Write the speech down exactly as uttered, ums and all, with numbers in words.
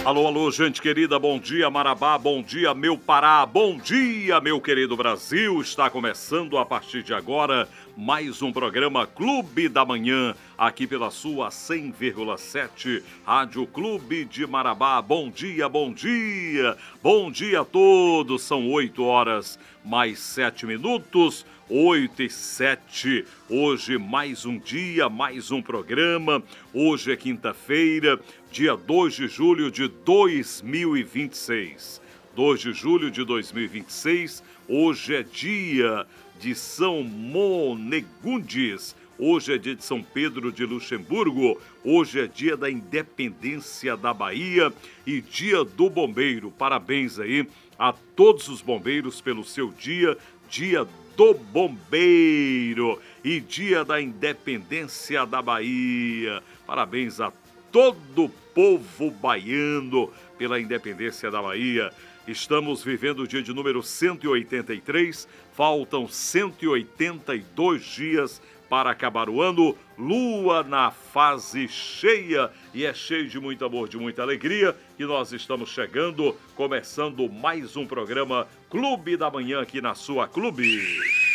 Alô, alô, gente querida, bom dia Marabá, bom dia meu Pará, bom dia meu querido Brasil. Está começando a partir de agora mais um programa Clube da Manhã, aqui pela sua cem vírgula sete Rádio Clube de Marabá. Bom dia, bom dia, bom dia a todos. São oito horas mais sete minutos, oito e sete. Hoje mais um dia, mais um programa. Hoje é quinta-feira, dia dois de julho de dois mil e vinte e seis. dois de julho de dois mil e vinte e seis, hoje é dia de São Monegundes, hoje é dia de São Pedro de Luxemburgo, hoje é dia da independência da Bahia e dia do bombeiro. Parabéns aí a todos os bombeiros pelo seu dia, dia do bombeiro e dia da independência da Bahia. Parabéns a todo o povo baiano pela independência da Bahia. Estamos vivendo o dia de número cento e oitenta e três, faltam cento e oitenta e dois dias para acabar o ano, lua na fase cheia, e é cheio de muito amor, de muita alegria, e nós estamos chegando, começando mais um programa Clube da Manhã aqui na sua Clube.